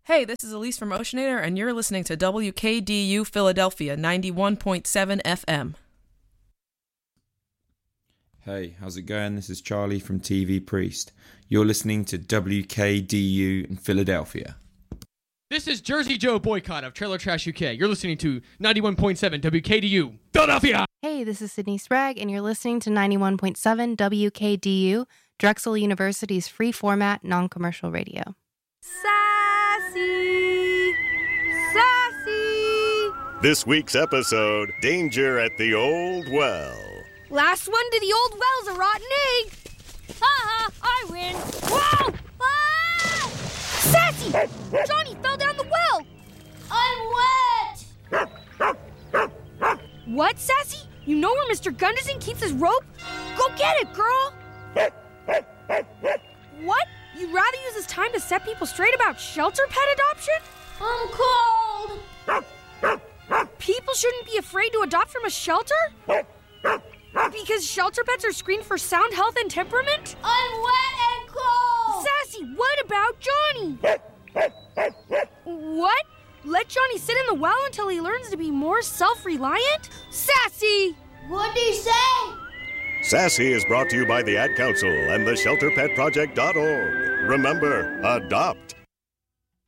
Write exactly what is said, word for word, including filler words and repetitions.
Hey, this is Elise from Oceanator, and you're listening to W K D U Philadelphia ninety-one point seven F M. Hey, how's it going? This is Charlie from T V Priest. You're listening to W K D U in Philadelphia. This is Jersey Joe Boycott of Trailer Trash U K. You're listening to ninety-one point seven W K D U Philadelphia. Hey, this is Sydney Sprague, and you're listening to ninety-one point seven W K D U, Drexel University's free format, non-commercial radio. Sassy! Sassy! This week's episode, Danger at the Old Well. Last one to the old well's a rotten egg. Ha ha, I win. Whoa! Ah! Sassy! Johnny fell down the well. I'm wet. What, Sassy? You know where Mister Gunderson keeps his rope? Go get it, girl. What? You'd rather use this time to set people straight about shelter pet adoption? I'm cold. People shouldn't be afraid to adopt from a shelter? Because shelter pets are screened for sound health and temperament? I'm wet and cold. Sassy, what about Johnny? What? Let Johnny sit in the well until he learns to be more self-reliant? Sassy! What'd he say? Sassy is brought to you by the Ad Council and the shelter pet project dot org. Remember, adopt.